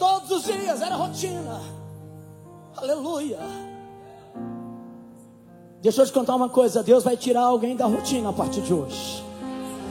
Todos os dias era rotina. Aleluia. Deixa eu te contar uma coisa. Deus vai tirar alguém da rotina a partir de hoje.